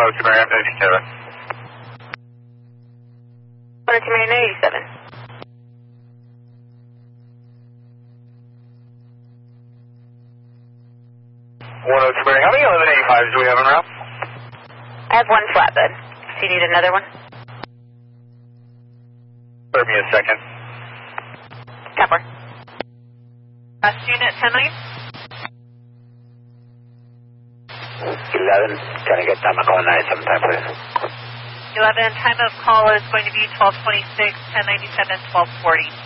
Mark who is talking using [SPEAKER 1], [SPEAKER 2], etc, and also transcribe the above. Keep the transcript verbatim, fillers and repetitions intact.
[SPEAKER 1] oh two Mariana eighty-seven.
[SPEAKER 2] one oh two Mariana eighty-seven.
[SPEAKER 1] one oh two Mariana, how many eleven eighty-fives do we have en route?
[SPEAKER 2] I have one flatbed. Do you need another one?
[SPEAKER 1] Give me a second.
[SPEAKER 2] Copper.
[SPEAKER 3] Last unit, ten nine.
[SPEAKER 4] eleven, can I get time of call nine sometime, please?
[SPEAKER 3] eleven, time of call is going to be twelve twenty-six, ten ninety-seven, twelve forty.